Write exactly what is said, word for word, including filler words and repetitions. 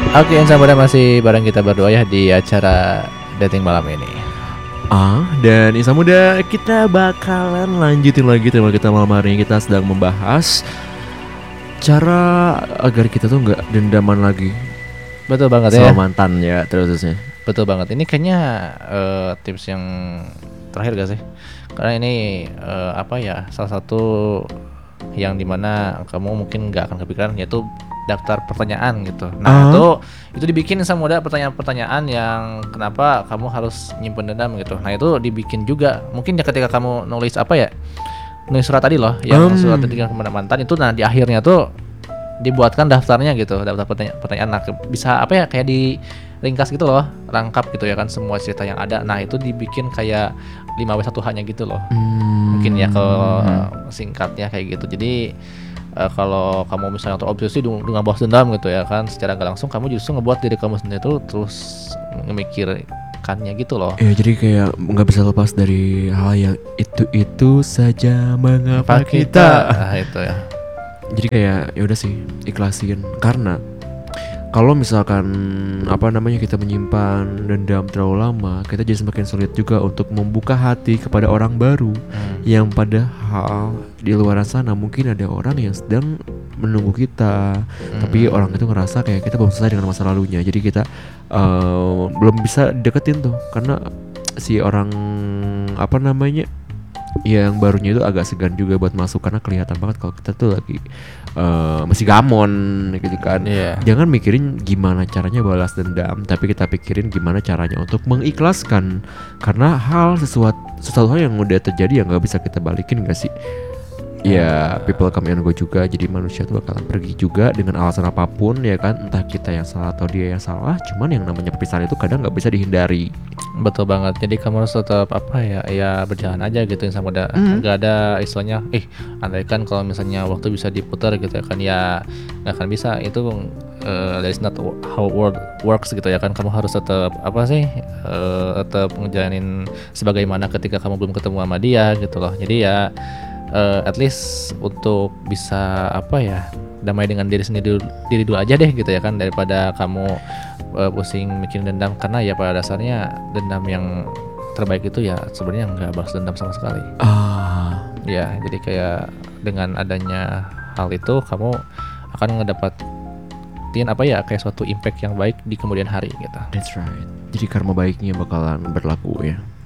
Oke, Insan Muda masih bareng kita berdua ya di acara dating malam ini. Ah, dan Insan Muda kita bakalan lanjutin lagi tema kita malam hari ini. Kita sedang membahas cara agar kita tuh nggak dendaman lagi. Betul banget sama ya. mantan ya terusnya. Betul banget. Ini kayaknya uh, tips yang terakhir gak sih? Karena ini uh, apa ya? Salah satu yang dimana kamu mungkin nggak akan kepikiran, yaitu daftar pertanyaan gitu. Nah, uh. itu itu dibikin sama muda pertanyaan-pertanyaan yang kenapa kamu harus nyimpen dendam gitu. Nah, itu dibikin juga mungkin ya ketika kamu nulis apa ya? Nulis surat tadi loh, yang um. surat dengan kepada mantan itu, nah di akhirnya tuh dibuatkan daftarnya gitu, daftar pertanyaan, pertanyaan. Nah, bisa apa ya, kayak di ringkas gitu loh, rangkap gitu ya kan semua cerita yang ada. Nah, itu dibikin kayak lima W satu H-nya gitu loh. Hmm. Mungkin ya kalau singkatnya kayak gitu. Jadi uh, kalau kamu misalnya terobsesi dengan balas dendam gitu ya kan, secara gak langsung kamu justru ngebuat diri kamu sendiri tuh terus memikirkannya gitu loh. Ya, jadi kayak nggak bisa lepas dari hal yang itu-itu saja mengapa kita, kita. Nah, itu ya. Jadi kayak ya udah sih, ikhlasin. Karena kalau misalkan apa namanya kita menyimpan dendam terlalu lama, kita jadi semakin sulit juga untuk membuka hati kepada orang baru. hmm. Yang padahal di luar sana mungkin ada orang yang sedang menunggu kita, hmm. tapi orang itu ngerasa kayak kita belum selesai dengan masa lalunya. Jadi kita uh, belum bisa deketin tuh, karena si orang apa namanya yang barunya itu agak segan juga buat masuk, karena kelihatan banget kalau kita tuh lagi uh, masih gamon gitu kan. Yeah. Jangan mikirin gimana caranya balas dendam, tapi kita pikirin gimana caranya untuk mengikhlaskan, karena hal sesuatu sesuatu hal yang udah terjadi yang nggak bisa kita balikin, nggak sih? Ya, people come and go juga. Jadi manusia tuh bakalan pergi juga dengan alasan apapun ya kan. Entah kita yang salah atau dia yang salah. Cuman yang namanya perpisahan itu kadang gak bisa dihindari. Betul banget. Jadi kamu harus tetap apa ya, ya berjalan aja gitu sama udah. mm. Gak ada istilahnya Eh andai kan kalau misalnya waktu bisa diputar gitu ya kan, ya gak akan bisa. Itu uh, that is not how world works gitu ya kan. Kamu harus tetap apa sih uh, tetap ngejalanin sebagaimana ketika kamu belum ketemu sama dia gitu loh. Jadi ya Uh, at least untuk bisa apa ya, damai dengan diri sendiri diri dulu aja deh gitu ya kan, daripada kamu uh, pusing mikirin dendam. Karena ya pada dasarnya dendam yang terbaik itu ya sebenarnya nggak balas dendam sama sekali. Ah. Ya, jadi kayak dengan adanya hal itu kamu akan ngedapatin apa ya, kayak suatu impact yang baik di kemudian hari gitu. That's right. Jadi karma baiknya bakalan berlaku ya.